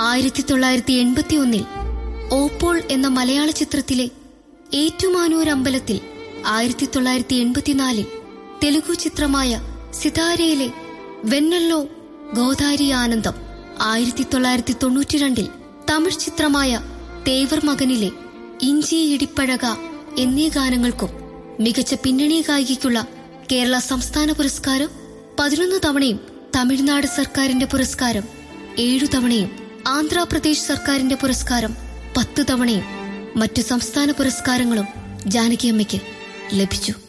1981 ഓപ്പോൾ എന്ന മലയാള ചിത്രത്തിലെ ഏറ്റുമാനൂർ അമ്പലത്തിൽ, 1984 തെലുഗു ചിത്രമായ സിതാരയിലെ വെന്നല്ലോ ഗോദാരി ആനന്ദം, 1992 തമിഴ് ചിത്രമായ തേവർ മകനിലെ ഇഞ്ചി ഇടിപ്പഴക എന്നീ ഗാനങ്ങൾക്കും മികച്ച പിന്നണി ഗായികയ്ക്കുള്ള കേരള സംസ്ഥാന പുരസ്കാരം 11 തവണയും, തമിഴ്നാട് സർക്കാരിന്റെ പുരസ്കാരം 7 തവണയും, ആന്ധ്രാപ്രദേശ് സർക്കാരിന്റെ പുരസ്കാരം 10 തവണയും മറ്റു സംസ്ഥാന പുരസ്കാരങ്ങളും ജാനകിയമ്മയ്ക്ക് ലഭിച്ചു.